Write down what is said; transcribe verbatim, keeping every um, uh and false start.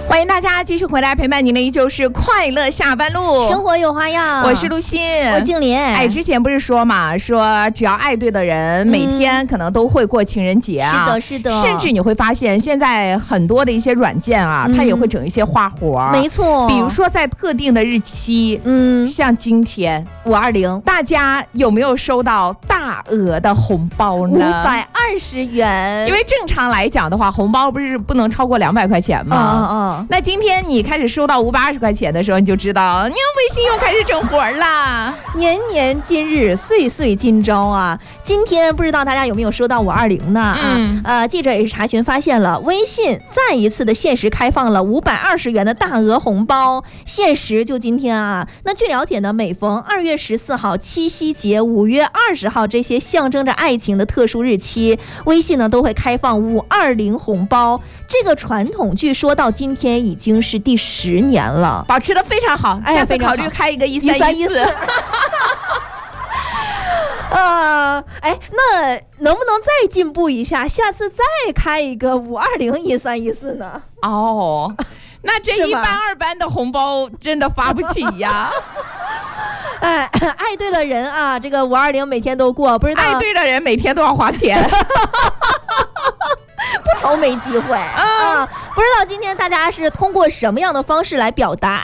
欢迎大家继续回来陪伴您的依旧是快乐下班路， 生活有花样。 我是陆欣， 我静莲。 哎，之前不是说嘛，说只要爱对的人，每天可能都会过情人节啊。 是的，是的。 甚至你会发现，现在很多的一些软件啊，嗯、它也会整一些花活。 没错。 比如说在特定的日期，嗯，像今天五二零， 大家有没有收到大额的红包呢？ 五百二十元。 因为正常来讲的话，红包不是不能超过两百块钱吗？ 嗯嗯。 那今天你开始收到五百二十块钱的时候，你就知道，你看微信又开始整活啦。 年年今日，岁岁今朝啊！今天不知道大家有没有收到五二零呢？啊，嗯、呃，记者也是查询发现了，微信再一次的限时开放了五百二十元的大额红包，限时就今天啊。那据了解呢，每逢二月十四号、七夕节、五月二十号这些象征着爱情的特殊日期，微信呢都会开放五二零红包。这个传统据说到今天已经是第十年了， 保持得非常好。哎、下次考虑开一个一三一四。 呃，哎，那能不能再进步一下？下次再开一个五二零一三一四呢？ 哦，那这一班二班的红包真的发不起呀。 哎，爱对了人啊，这个五二零每天都过，不知道爱对了人每天都要花钱。 不愁没机会啊！不知道今天大家是通过什么样的方式来表达